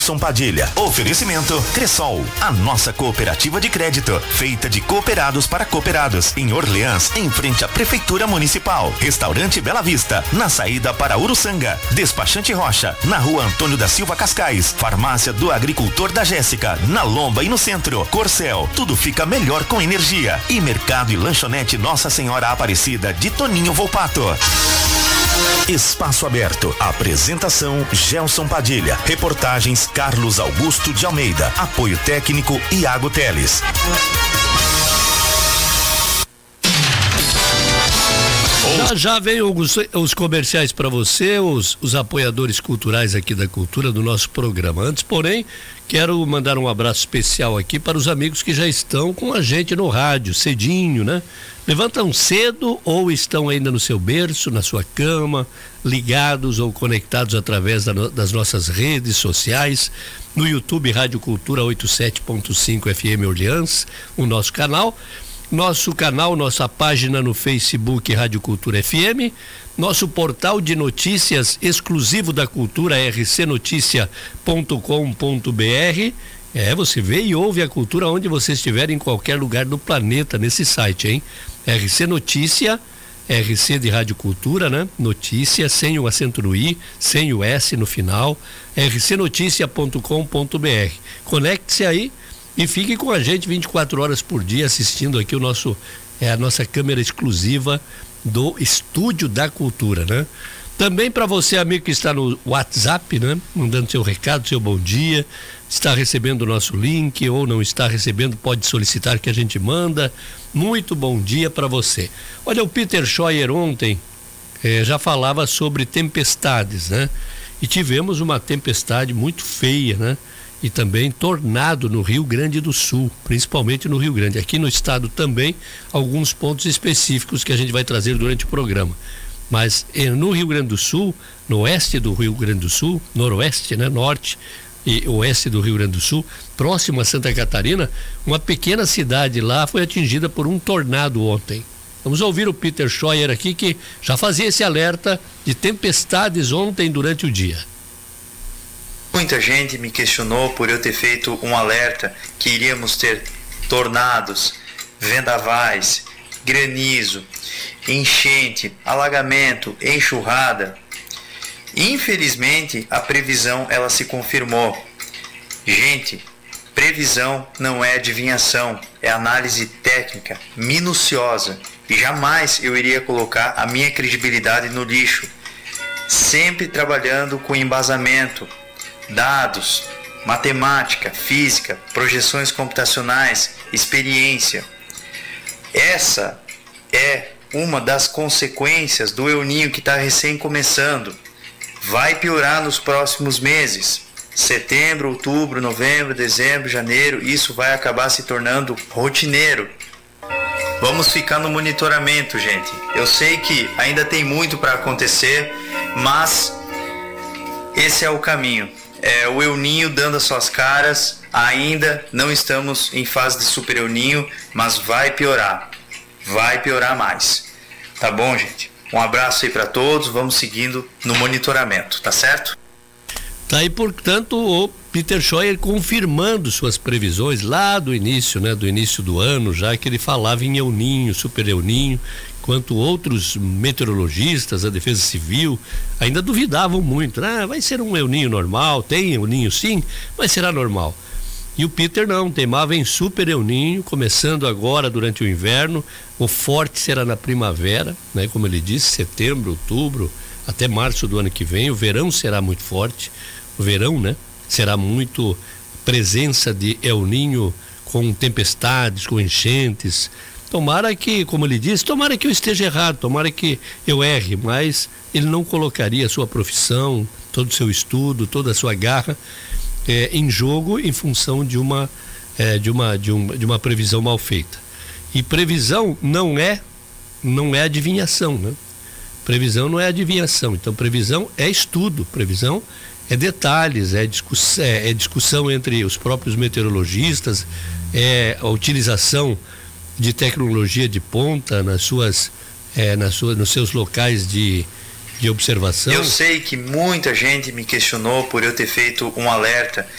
Gelson Padilha. Oferecimento Cressol, a nossa cooperativa de crédito, feita de cooperados para cooperados, em Orleans, em frente à Prefeitura Municipal. Restaurante Bela Vista, na saída para Uruçanga. Despachante Rocha, na rua Antônio da Silva Cascais. Farmácia do Agricultor da Jéssica, na Lomba e no centro. Corcel, tudo fica melhor com energia. E Mercado e Lanchonete Nossa Senhora Aparecida, de Toninho Volpato. Espaço Aberto. Apresentação Gelson Padilha. Reportagens Carlos Augusto de Almeida. Apoio técnico Iago Teles. Já vem os comerciais para você, os apoiadores culturais aqui da Cultura do nosso programa. Antes, porém, quero mandar um abraço especial aqui para os amigos que já estão com a gente no rádio, cedinho, né? Levantam cedo ou estão ainda no seu berço, na sua cama, ligados ou conectados através das nossas redes sociais, no YouTube Rádio Cultura 87.5 FM Orleans, o nosso canal. Nossa página no Facebook Rádio Cultura FM, nosso portal de notícias exclusivo da Cultura, rcnoticia.com.br. Você vê e ouve a Cultura onde você estiver, em qualquer lugar do planeta, nesse site, hein? RC Notícia, RC de Rádio Cultura, né? Notícia, sem o acento no I, sem o S no final, rcnoticia.com.br. Conecte-se aí e fique com a gente 24 horas por dia assistindo aqui a nossa câmera exclusiva do Estúdio da Cultura, né? Também para você, amigo que está no WhatsApp, né? Mandando seu recado, seu bom dia, está recebendo o nosso link ou não está recebendo, pode solicitar que a gente manda. Muito bom dia para você. Olha, o Peter Scheuer ontem já falava sobre tempestades, né? E tivemos uma tempestade muito feia, né? E também tornado no Rio Grande do Sul, principalmente no Rio Grande. Aqui no estado também, alguns pontos específicos que a gente vai trazer durante o programa. Mas no Rio Grande do Sul, no oeste do Rio Grande do Sul, noroeste, né? Norte e oeste do Rio Grande do Sul, próximo a Santa Catarina, uma pequena cidade lá foi atingida por um tornado ontem. Vamos ouvir o Peter Scheuer aqui, que já fazia esse alerta de tempestades ontem durante o dia. Muita gente me questionou por eu ter feito um alerta que iríamos ter tornados, vendavais, granizo, enchente, alagamento, enxurrada. Infelizmente, a previsão ela se confirmou. Gente, previsão não é adivinhação, é análise técnica, minuciosa. E jamais eu iria colocar a minha credibilidade no lixo. Sempre trabalhando com embasamento, dados, matemática, física, projeções computacionais, experiência. Essa é uma das consequências do El Niño que está recém começando. Vai piorar nos próximos meses. Setembro, outubro, novembro, dezembro, janeiro, isso vai acabar se tornando rotineiro. Vamos ficar no monitoramento, gente. Eu sei que ainda tem muito para acontecer, mas esse é o caminho. É o El Niño dando as suas caras. Ainda não estamos em fase de super El Niño, mas vai piorar mais. Tá bom, gente? Um abraço aí para todos, vamos seguindo no monitoramento, tá certo? Tá aí, portanto, o Peter Scheuer confirmando suas previsões lá do início, né? Do início do ano, já que ele falava em El Niño, super El Niño, enquanto outros meteorologistas, a Defesa Civil, ainda duvidavam muito, vai ser um El Niño normal, tem El Niño sim, mas será normal. E o Peter não, teimava em super El Niño, começando agora durante o inverno, o forte será na primavera, né? Como ele disse, setembro, outubro, até março do ano que vem, o verão será muito forte, o verão, né? Será muito presença de El Niño com tempestades, com enchentes. Tomara que, como ele disse, tomara que eu esteja errado, tomara que eu erre, mas ele não colocaria a sua profissão, todo o seu estudo, toda a sua garra em jogo em função de uma previsão mal feita. E previsão não é adivinhação, né? Previsão não é adivinhação, então previsão é estudo, previsão é detalhes, é discussão entre os próprios meteorologistas, é a utilização de tecnologia de ponta nos seus locais de observação. Eu sei que muita gente me questionou por eu ter feito um alerta